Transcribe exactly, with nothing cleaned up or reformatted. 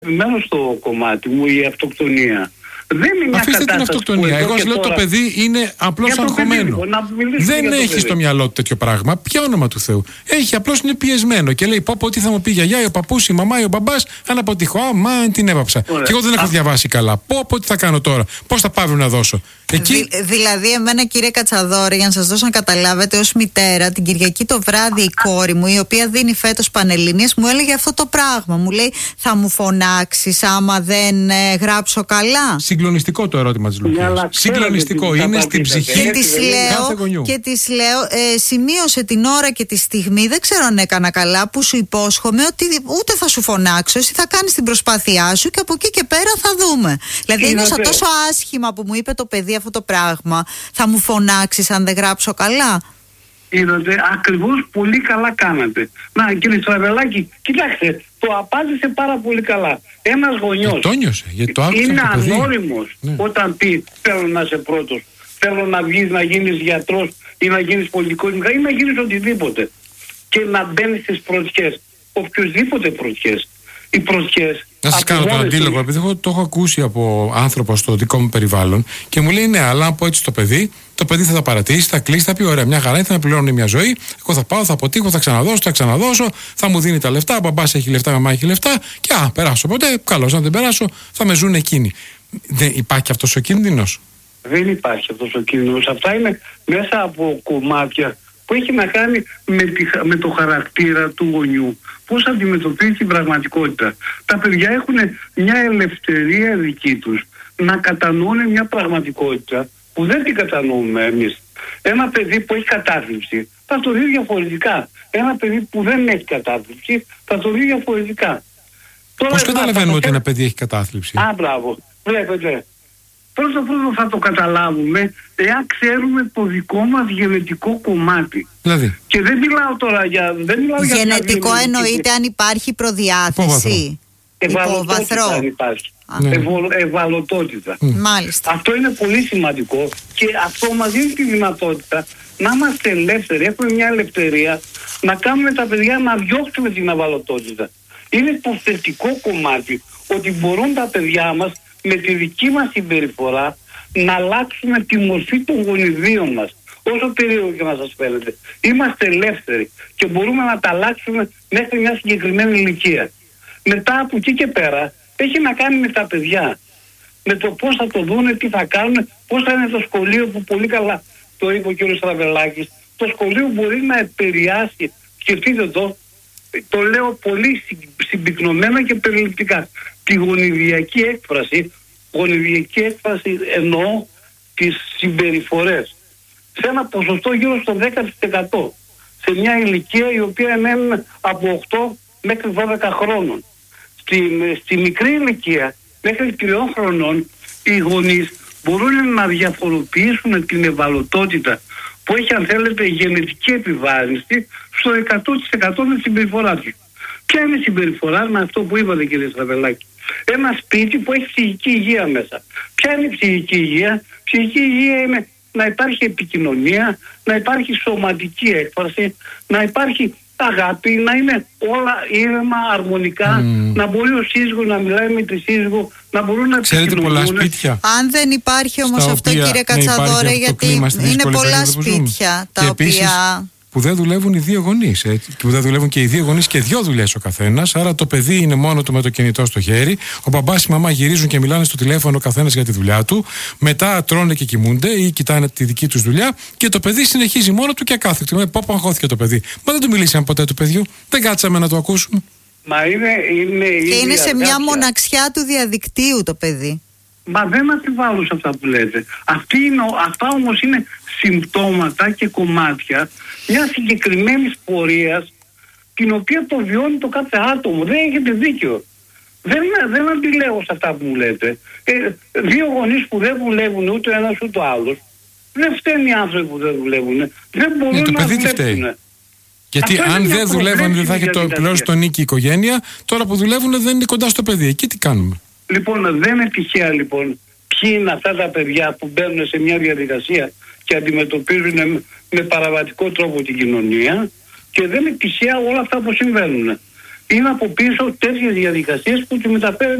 Μένω στο κομμάτι μου η αυτοκτονία. Δεν είναι μια Αφήστε την αυτοκτονία. Εγώ λέω το παιδί είναι απλώς αγχωμένο. Δεν έχει στο μυαλό του τέτοιο πράγμα. Ποια όνομα του Θεού. Έχει, απλώς είναι πιεσμένο και λέει: Πω, πω, τι θα μου πει η γιαγιά, ο παππούς, η μαμά ή ο μπαμπάς, αν αποτύχω. Α, μα την έβαψα. Ωραία. Και εγώ δεν έχω Α... διαβάσει καλά. Πω, πω, τι θα κάνω τώρα. Πώς θα πάω να δώσω. Εκεί... Δη, δηλαδή, εμένα, κύριε Κατσαδόρη, για να σας δώσω να καταλάβετε, ως μητέρα, την Κυριακή το βράδυ η κόρη μου, η οποία δίνει φέτος Πανελλήνιες, μου έλεγε αυτό το πράγμα. Μου λέει: Θα μου φωνάξεις άμα δεν ε, γράψω καλά. Συγκλονιστικό το ερώτημα της Λουκίας. Συγκλονιστικό. Είναι στην ψυχή και της λέω, και της λέω ε, σημείωσε την ώρα και τη στιγμή, δεν ξέρω αν έκανα καλά, που σου υπόσχομαι ότι ούτε θα σου φωνάξω, εσύ θα κάνεις την προσπάθειά σου και από εκεί και πέρα θα δούμε. Δηλαδή ένιωσα τόσο άσχημα που μου είπε το παιδί αυτό το πράγμα. Θα μου φωνάξεις αν δεν γράψω καλά. Είδατε, ακριβώς πολύ καλά κάνατε. Να, κύριε Στραβελάκη, κοιτάξτε, το απάντησε πάρα πολύ καλά. Ένας γονιός το νιώσε, γιατί το είναι ανώριμος ναι. όταν πει: Θέλω να είσαι πρώτος, θέλω να βγεις να γίνεις γιατρός ή να γίνεις πολιτικός ή να γίνεις οτιδήποτε. Και να μπαίνεις στις πρωτιές. Οποιοσδήποτε πρωτιές. Οι πρωτιές. Να σας κάνω το αντίλογο, επειδή εγώ το έχω ακούσει από άνθρωπο στο δικό μου περιβάλλον και μου λέει: Ναι, αλλά αν πω έτσι στο παιδί, το παιδί θα τα παρατήσει, θα κλείσει, θα πει: Ωραία, μια χαρά, θα με πληρώνει μια ζωή. Εγώ θα πάω, θα αποτύχω, θα ξαναδώσω, θα ξαναδώσω, θα μου δίνει τα λεφτά. Ο μπαμπάς έχει λεφτά, η μαμά έχει λεφτά. Και α, περάσω ποτέ. Καλώς, αν δεν περάσω, θα με ζουν εκείνοι. Δεν υπάρχει αυτός ο κίνδυνος. Δεν υπάρχει αυτός ο κίνδυνος. Αυτά είναι μέσα από κομμάτια που έχει να κάνει με, τη, με το χαρακτήρα του γονιού. Πώς αντιμετωπίζει την πραγματικότητα. Τα παιδιά έχουν μια ελευθερία δική τους να κατανοούν μια πραγματικότητα που δεν την κατανοούμε εμείς. Ένα παιδί που έχει κατάθλιψη θα το δει διαφορετικά. Ένα παιδί που δεν έχει κατάθλιψη θα το δει διαφορετικά. Πώς καταλαβαίνουμε ότι ένα παιδί έχει κατάθλιψη? Α, μπράβο. Βλέπετε. Πρώτο πρώτο θα το καταλάβουμε εάν ξέρουμε το δικό μας γενετικό κομμάτι. Δηλαδή. Και δεν μιλάω τώρα για... Δεν μιλάω γενετικό για εννοείται αν υπάρχει προδιάθεση. Υπόβαθρο. Αν υπάρχει. Ναι. Ευω, ευαλωτότητα. Mm. Μάλιστα. Αυτό είναι πολύ σημαντικό και αυτό μας δίνει τη δυνατότητα να είμαστε ελεύθεροι. Έχουμε μια ελευθερία να κάνουμε τα παιδιά να διώξουμε την ευαλωτότητα. Είναι το θετικό κομμάτι ότι μπορούν τα παιδιά μας με τη δική μας συμπεριφορά να αλλάξουμε τη μορφή των γονιδίων μας. Όσο περίεργο και να σας φαίνεται. Είμαστε ελεύθεροι και μπορούμε να τα αλλάξουμε μέχρι μια συγκεκριμένη ηλικία. Μετά από εκεί και πέρα έχει να κάνει με τα παιδιά. Με το πώς θα το δούνε, τι θα κάνουν, πώς θα είναι το σχολείο που πολύ καλά το είπε ο κ. Στραβελάκης. Το σχολείο μπορεί να επηρεάσει, σκεφτείτε το, το λέω πολύ συμπυκνωμένα και περιληπτικά, τη γονιδιακή έκφραση, γονιδιακή έκφραση εννοώ τις συμπεριφορές, σε ένα ποσοστό γύρω στο δέκα τοις εκατό, σε μια ηλικία η οποία είναι από οκτώ μέχρι δώδεκα χρόνων. Στη, στη μικρή ηλικία, μέχρι τριών χρονών, οι γονείς μπορούν να διαφοροποιήσουν την ευαλωτότητα που έχει, αν θέλετε, γενετική επιβάρυνση στο εκατό τοις εκατό με τη συμπεριφορά του. Ποια είναι η συμπεριφορά με αυτό που είπατε, κύριε Στραβελάκη? Ένα σπίτι που έχει ψυχική υγεία μέσα. Ποια είναι η ψυχική υγεία? Ψυχική υγεία είναι να υπάρχει επικοινωνία, να υπάρχει σωματική έκφραση, να υπάρχει αγάπη, να είναι όλα ήρεμα, αρμονικά, mm. να μπορεί ο σύζυγος να μιλάει με τη σύζυγο, να μπορούν να επικοινωνούν. Ξέρετε πολλά σπίτια. Αν δεν υπάρχει όμως αυτό, κύριε Κατσαδόρε, γιατί είναι πολλά σπίτια τα οποία... Επίσης, που δεν δουλεύουν οι δύο γονείς. Που δεν δουλεύουν και οι δύο γονείς και δύο δουλειές ο καθένας. Άρα το παιδί είναι μόνο του με το κινητό στο χέρι. Ο μπαμπάς, η μαμά γυρίζουν και μιλάνε στο τηλέφωνο ο καθένας για τη δουλειά του. Μετά τρώνε και κοιμούνται ή κοιτάνε τη δική τους δουλειά. Και το παιδί συνεχίζει μόνο του και ακάθεκτο. Με πόπο αγχώθηκε το παιδί. Μα δεν του μιλήσαμε ποτέ του παιδιού. Δεν κάτσαμε να το ακούσουμε. Μα είναι, είναι, και είναι σε μια μοναξιά του διαδικτύου το παιδί. Μα δεν αμφιβάλλω σε αυτά που λέτε. Αυτή είναι, αυτά όμως είναι συμπτώματα και κομμάτια μια συγκεκριμένη πορεία την οποία το βιώνει το κάθε άτομο. Δεν έχετε δίκιο. Δεν, δεν αντιλέγω σε αυτά που μου λέτε. Ε, δύο γονείς που δεν δουλεύουν ούτε ο ένας ούτε ο άλλος, δεν φταίνουν οι άνθρωποι που δεν δουλεύουν. Δεν μπορούν ναι, το να δουλεύουν. Γιατί αυτό αν δεν δουλεύουν δεν θα έχει το πληρώσει τον νίκη η οικογένεια. Τώρα που δουλεύουν δεν είναι κοντά στο παιδί. Εκεί τι κάνουμε? Λοιπόν, δεν είναι τυχαία λοιπόν ποιοι είναι αυτά τα παιδιά που μπαίνουν σε μια διαδικασία και αντιμετωπίζουν με παραβατικό τρόπο την κοινωνία, και δεν είναι τυχαία όλα αυτά που συμβαίνουν. είναι από πίσω τέτοιες διαδικασίες που του μεταφέρουν